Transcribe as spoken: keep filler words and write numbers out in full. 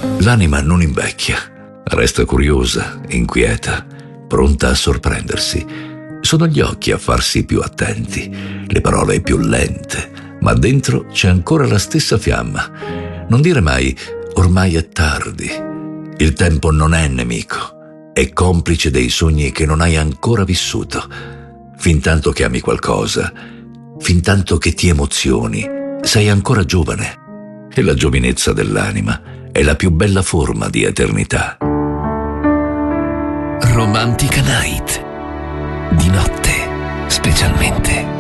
L'anima non invecchia, resta curiosa, inquieta, pronta a sorprendersi. Sono gli occhi a farsi più attenti, le parole più lente, ma dentro c'è ancora la stessa fiamma. Non dire mai «ormai è tardi». Il tempo non è nemico, è complice dei sogni che non hai ancora vissuto. Fintanto che ami qualcosa, fintanto che ti emozioni, sei ancora giovane. E la giovinezza dell'anima è la più bella forma di eternità. Romantica Night. Di notte, specialmente.